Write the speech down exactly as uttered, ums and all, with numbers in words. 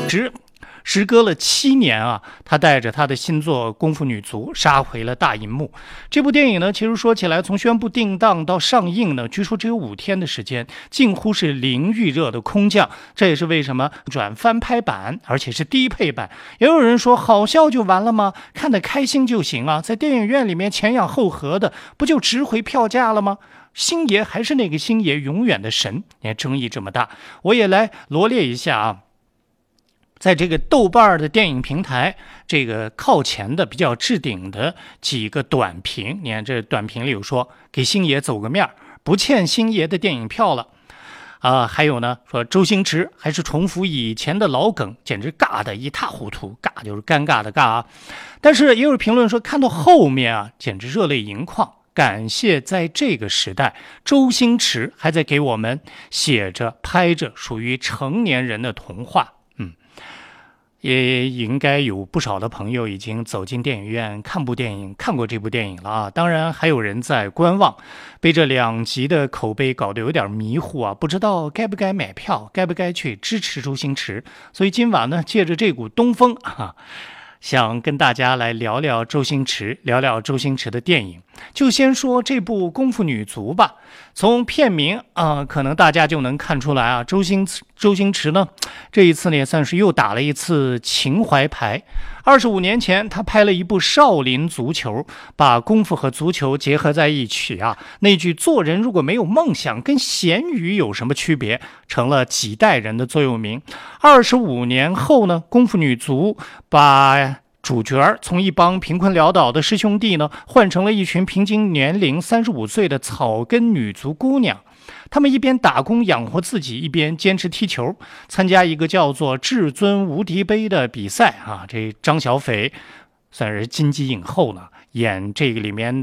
时时隔了七年啊，他带着他的新作《功夫女足》杀回了大银幕。这部电影呢，其实说起来，从宣布定档到上映呢，据说只有五天的时间，近乎是零预热的空降。这也是为什么转翻拍版，而且是低配版。也有人说，好笑就完了吗？看得开心就行啊，在电影院里面前仰后合的，不就值回票价了吗？星爷还是那个星爷，永远的神。你看争议这么大，我也来罗列一下啊。在这个豆瓣的电影平台，这个靠前的比较置顶的几个短评，你看这短评里有说给星爷走个面，不欠星爷的电影票了啊、呃，还有呢说周星驰还是重复以前的老梗，简直尬得一塌糊涂，尬就是尴尬的尬啊。但是也有评论说看到后面啊，简直热泪盈眶。感谢在这个时代，周星驰还在给我们写着拍着属于成年人的童话。也应该有不少的朋友已经走进电影院看部电影，看过这部电影了啊。当然还有人在观望，被这两极的口碑搞得有点迷糊啊，不知道该不该买票，该不该去支持周星驰。所以今晚呢，借着这股东风啊，想跟大家来聊聊周星驰，聊聊周星驰的电影。就先说这部《功夫女足》吧。从片名啊、呃，可能大家就能看出来啊，周星周星驰呢，这一次呢也算是又打了一次情怀牌。二十五年前，他拍了一部《少林足球》，把功夫和足球结合在一起啊。那句“做人如果没有梦想，跟咸鱼有什么区别”，成了几代人的座右铭。二十五年后呢，《功夫女足》把主角从一帮贫困潦倒的师兄弟呢，换成了一群平均年龄三十五岁的草根女足姑娘。他们一边打工养活自己，一边坚持踢球，参加一个叫做至尊无敌杯的比赛啊。这张小斐算是金鸡影后呢，演这个里面